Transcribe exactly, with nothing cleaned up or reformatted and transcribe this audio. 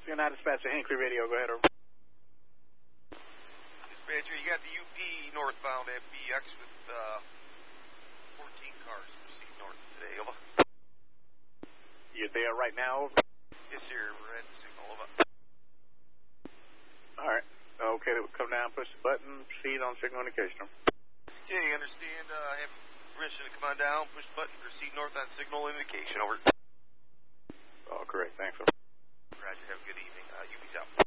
United Dispatcher, Hinckley Radio, go ahead, over. Dispatcher, you got the U P northbound at B X with uh, fourteen cars proceeding north today, over. You there right now, over? Yes, sir, we're at the signal, over. All right. Okay, we'll come down, push the button, proceed on signal indication. Okay, understand, uh, have permission to come on down, push the button, proceed north on signal indication, over. Oh, great, thanks, over. Roger, have a good evening. Uh, U P's out.